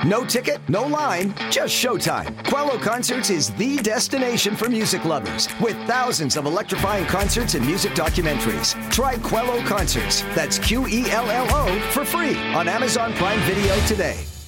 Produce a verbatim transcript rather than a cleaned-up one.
No ticket, no line, just showtime. Quello Concerts is the destination for music lovers with thousands of electrifying concerts and music documentaries. Try Quello Concerts, that's Q E L L O, for free on Amazon Prime Video today.